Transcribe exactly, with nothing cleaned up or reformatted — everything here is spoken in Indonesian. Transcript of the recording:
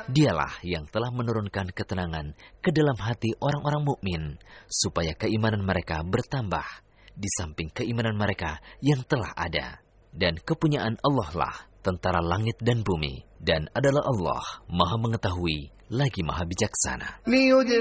Dialah yang telah menurunkan ketenangan ke dalam hati orang-orang mukmin supaya keimanan mereka bertambah di samping keimanan mereka yang telah ada. Dan kepunyaan Allah lah tentara langit dan bumi, dan adalah Allah Maha Mengetahui lagi Maha Bijaksana.